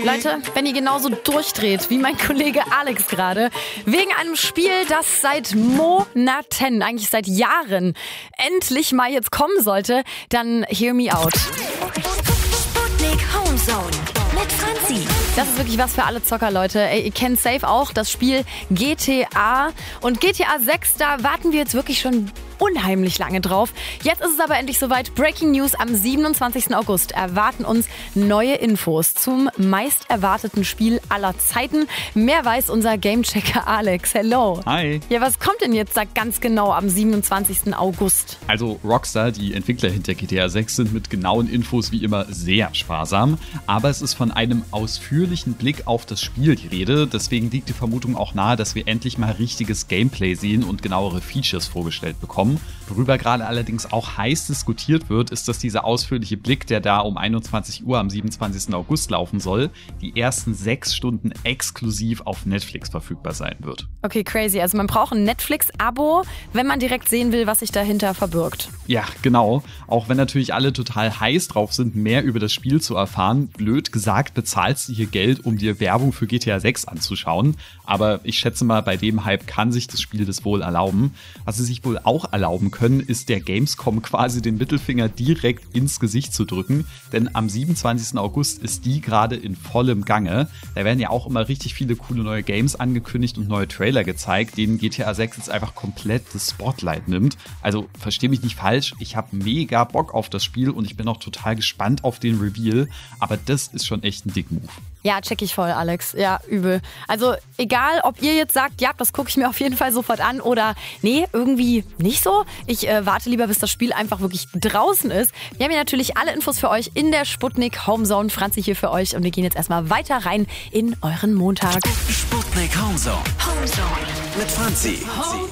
Leute, wenn ihr genauso durchdreht wie mein Kollege Alex gerade, wegen einem Spiel, das seit Monaten, eigentlich seit Jahren, endlich mal jetzt kommen sollte, dann hear me out. Sputnik Homezone mit Franzi. Das ist wirklich was für alle Zocker, Leute. Ihr kennt safe auch das Spiel GTA. Und GTA 6, da warten wir jetzt wirklich schon unheimlich lange drauf. Jetzt ist es aber endlich soweit. Breaking News: Am 27. August erwarten uns neue Infos zum meist erwarteten Spiel aller Zeiten. Mehr weiß unser Gamechecker Alex. Hello. Hi. Ja, was kommt denn jetzt da ganz genau am 27. August? Also Rockstar, die Entwickler hinter GTA 6, sind mit genauen Infos wie immer sehr sparsam. Aber es ist von einem ausführlichen Blick auf das Spiel die Rede. Deswegen liegt die Vermutung auch nahe, dass wir endlich mal richtiges Gameplay sehen und genauere Features vorgestellt bekommen. Worüber gerade allerdings auch heiß diskutiert wird, ist, dass dieser ausführliche Blick, der da um 21 Uhr am 27. August laufen soll, die ersten 6 Stunden exklusiv auf Netflix verfügbar sein wird. Okay, crazy. Also man braucht ein Netflix-Abo, wenn man direkt sehen will, was sich dahinter verbirgt. Ja, genau. Auch wenn natürlich alle total heiß drauf sind, mehr über das Spiel zu erfahren. Blöd gesagt, bezahlst du hier Geld, um dir Werbung für GTA 6 anzuschauen. Aber ich schätze mal, bei dem Hype kann sich das Spiel das wohl erlauben. Was sie sich wohl auch erlauben können, ist der Gamescom quasi den Mittelfinger direkt ins Gesicht zu drücken. Denn am 27. August ist die gerade in vollem Gange. Da werden ja auch immer richtig viele coole neue Games angekündigt und neue Trailer gezeigt, denen GTA 6 jetzt einfach komplett das Spotlight nimmt. Also versteh mich nicht falsch, ich habe mega Bock auf das Spiel und ich bin auch total gespannt auf den Reveal. Aber das ist schon echt ein Dick-Move. Ja, check ich voll, Alex. Ja, übel. Also egal, ob ihr jetzt sagt, ja, das gucke ich mir auf jeden Fall sofort an oder nee, irgendwie nicht so. Ich warte lieber, bis das Spiel einfach wirklich draußen ist. Wir haben hier natürlich alle Infos für euch in der Sputnik Homezone. Franzi hier für euch und wir gehen jetzt erstmal weiter rein in euren Montag. Sputnik Homezone. Homezone Mit Franzi.